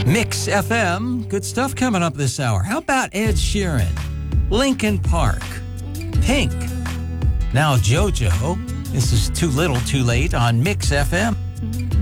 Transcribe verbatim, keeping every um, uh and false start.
Mix F M, good stuff coming up this hour. How about Ed Sheeran, Linkin Park, Pink, now JoJo. This is Too Little Too Late on Mix F M.